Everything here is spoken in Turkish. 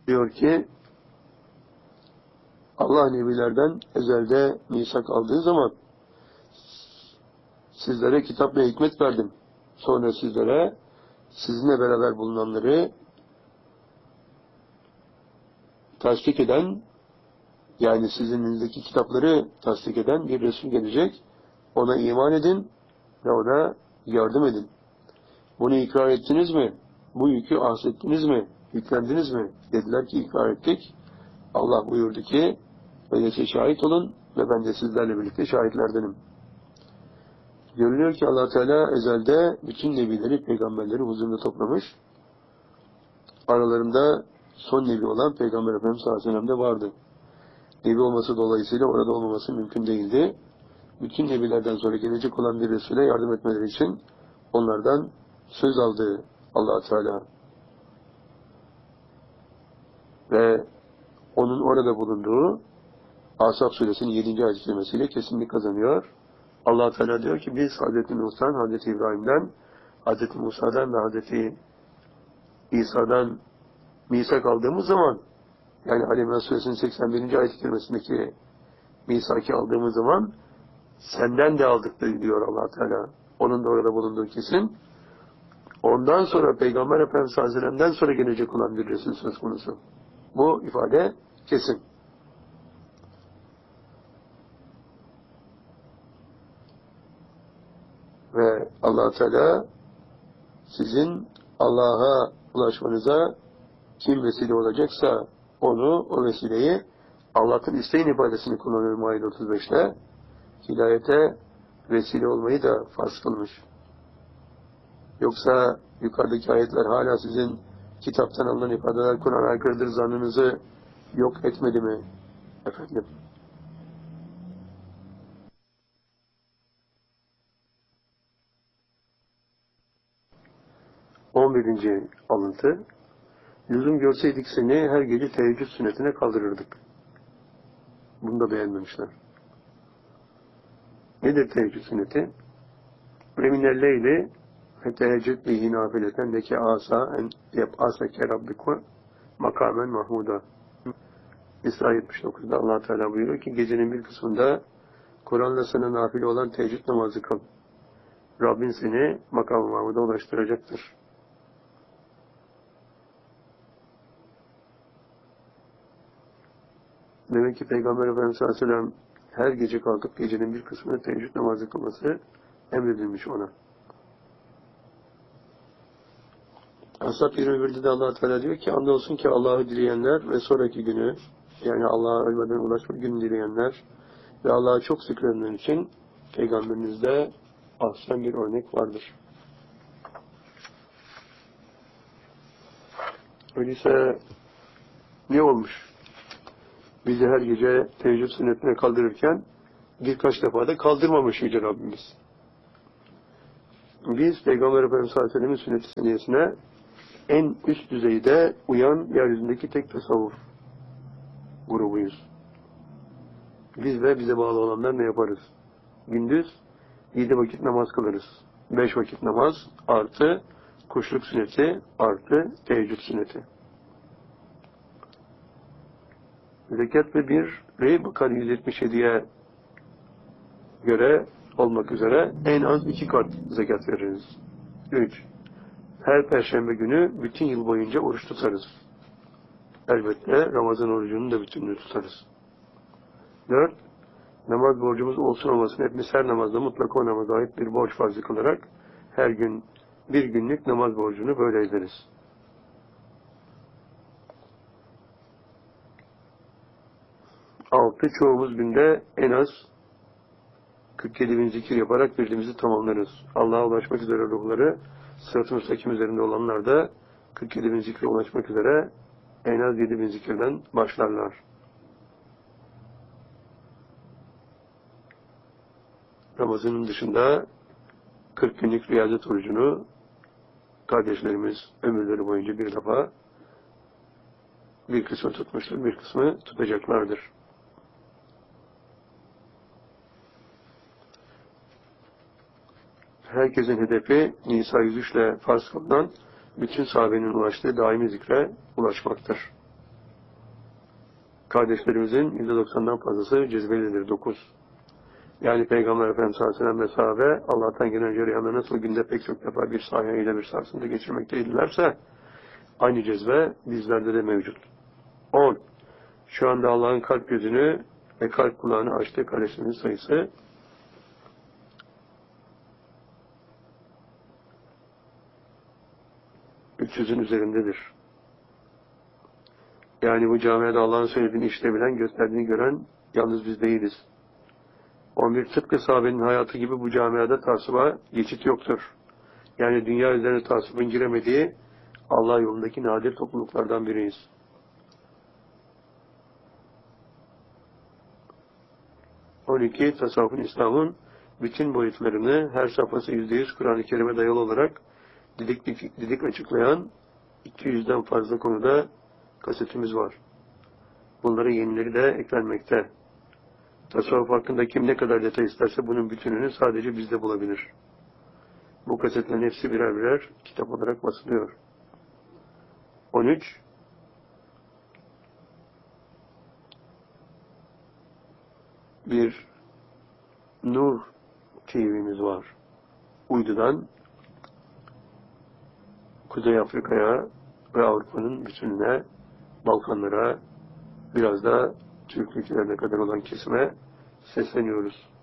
Diyor ki Allah nebilerden ezelde misak aldığı zaman sizlere kitap ve hikmet verdim. Sonra sizlere sizinle beraber bulunanları tasdik eden, yani sizin elinizdeki kitapları tasdik eden bir Resul gelecek. Ona iman edin ve ona yardım edin. Bunu ikrar ettiniz mi? Bu yükü ahsettiniz mi? Yüklendiniz mi? Dediler ki ikrar ettik. Allah buyurdu ki öyleyse şahit olun ve ben de sizlerle birlikte şahitlerdenim. Görülüyor ki Allah Teala ezelde bütün nebileri, peygamberleri huzurunda toplamış. Aralarında son nebi olan Peygamber Efendimiz sallallahu aleyhi ve sellem de vardı. Nebi olması dolayısıyla orada olmaması mümkün değildi. Bütün nebilerden sonra gelecek olan bir Resul'e yardım etmeleri için onlardan söz aldı Allah Teala. Ve onun orada bulunduğu Asaf Suresinin 7. ayet-i kerimesiyle kesinlik kazanıyor. Allah Teala diyor ki biz Hazreti Musa'dan, Hazreti İbrahim'den, Hazreti Musa'dan ve Hazreti İsa'dan misak aldığımız zaman, yani Ali İmran Suresinin 81. ayet-i kerimesindeki misaki aldığımız zaman senden de aldık diyor Allah Teala. Onun da orada bulunduğu kesin. Ondan sonra Peygamber Efendimiz sallallahu aleyhi ve sellem'den sonra gelecek olan bir Resul söz konusu. Bu ifade kesin. Ve Allah Teala sizin Allah'a ulaşmanıza kim vesile olacaksa onu, o vesileyi Allah'ın isteğin ifadesini kullanıyor Maide 35'te. Hidayete vesile olmayı da farz kılmış. Yoksa yukarıdaki ayetler hala sizin kitaptan alınan ifadeler Kur'an'a aykırıdır zannınızı yok etmedi mi efendim? ...11. alıntı. Lüzum görseydik seni her gece teheccüd sünnetine kaldırırdık. Bunu da beğenmemişler. Nedir teheccüd sünneti? Remine leyli teheccüd bihi nafileten leke asa en yeb'aseke rabbiku makamen mahmuda. İsra 79'da Allah Teala buyuruyor ki gecenin bir kısmında Kur'an'la sana nafile olan teheccüd namazı kıl. Rabbin seni makam-ı mahmuda ulaştıracaktır. Demek ki Peygamber Efendimiz sallallahu aleyhi ve sellem her gece kalkıp gecenin bir kısmını teheccüd namazı kılması emredilmiş ona. Ashab 21'de de Allah Teala diyor ki andolsun ki Allah'ı dileyenler ve sonraki günü, yani Allah'a ölmeden ulaşma günü dileyenler ve Allah'a çok zikredenler için Peygamberinizde ahsen bir örnek vardır. Öyleyse ne olmuş? Bizi her gece teheccüd sünnetine kaldırırken birkaç defa da kaldırmamış Yüce Rabbimiz. Biz Peygamber Efendimiz sallallahu aleyhi ve sellem'in sünnet-i seniyesine en üst düzeyde uyan yeryüzündeki tek tasavvuf grubuyuz. Biz ve bize bağlı olanlar ne yaparız? Gündüz 7 vakit namaz kılarız. 5 vakit namaz artı kuşluk sünneti artı teheccüd sünneti. Zekat ve bir Bakara 177'ye göre olmak üzere en az 2 kat zekat veririz. 3. Her perşembe günü bütün yıl boyunca oruç tutarız. Elbette Ramazan orucunun da bütününü tutarız. 4. Namaz borcumuz olsun olmasın hepimiz her namazda mutlaka o namaza ait bir borç farzı kılarak her gün bir günlük namaz borcunu böyle ederiz. 6. Çoğumuz günde en az 47 bin zikir yaparak birbirimizi tamamlarız. Allah'a ulaşmak üzere ruhları sırat-ı müstakim üzerinde olanlar da 47 bin zikre ulaşmak üzere en az 7 bin zikirden başlarlar. Ramazanın dışında 40 günlük riyazet orucunu kardeşlerimiz ömürleri boyunca bir defa bir kısmı tutmuştur, bir kısmı tutacaklardır. Herkesin hedefi Nisa 103 ile farz kılınan bütün sahabenin ulaştığı daimi zikre ulaşmaktır. kardeşlerimizin %90'dan fazlası cezbelidir. 9. Yani Peygamber Efendimiz sallallahu aleyhi ve sellem ve sahabe Allah'tan gelen cereyanlar nasıl günde pek çok defa bir sahaya ile bir sarsıntı geçirmekteydilerse aynı cezbe bizlerde de mevcut. 10. Şu anda Allah'ın kalp gözünü ve kalp kulağını açtığı kardeşlerin sayısı 300'ün üzerindedir. Yani bu camiada Allah'ın söylediğini işleyebilen, gösterdiğini gören yalnız biz değiliz. 11. Tıpkı sahabenin hayatı gibi bu camiada taassuba geçit yoktur. Yani dünya üzerine taassubun giremediği Allah yolundaki nadir topluluklardan biriyiz. 12. Tasavvufun, İslam'ın bütün boyutlarını her safhası %100 Kur'an-ı Kerim'e dayalı olarak didik açıklayan 200'den fazla konuda kasetimiz var. Bunların yenileri de eklenmekte. Tasavvuf hakkında kim ne kadar detay isterse bunun bütününü sadece bizde bulabilir. Bu kasetlerin hepsi birer birer kitap olarak basılıyor. 13. Bir Nur TV'miz var. Uydudan Kuzey Afrika'ya ve Avrupa'nın bütününe, Balkanlara, biraz da Türk ülkelerine kadar olan kesime sesleniyoruz.